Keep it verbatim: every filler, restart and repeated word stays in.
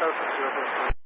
方をさせてください。